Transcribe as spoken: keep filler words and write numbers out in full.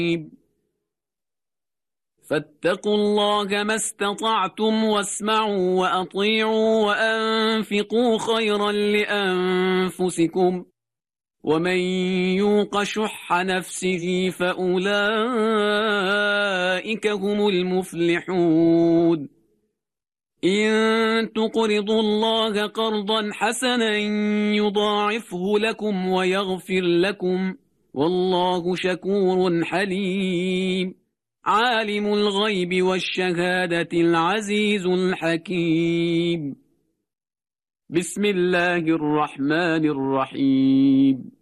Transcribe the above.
فاتقوا الله ما استطعتم واسمعوا وأطيعوا وأنفقوا خيرا لأنفسكم ومن يوق شح نفسه فأولئك هم المفلحون إن تقرضوا الله قرضا حسنا يضاعفه لكم ويغفر لكم والله شكور حليم عالم الغيب والشهادة العزيز الحكيم بسم الله الرحمن الرحيم